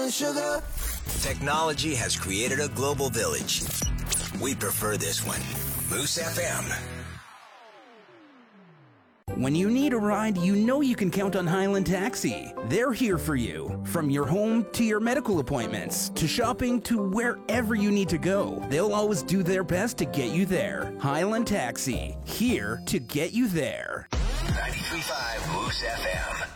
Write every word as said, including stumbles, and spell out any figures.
and sugar. Technology has created a global village. We prefer this one. Moose F M. When you need a ride, you know you can count on Highland Taxi. They're here for you. From your home to your medical appointments, to shopping, to wherever you need to go. They'll always do their best to get you there. Highland Taxi, here to get you there. ninety-three point five Moose F M.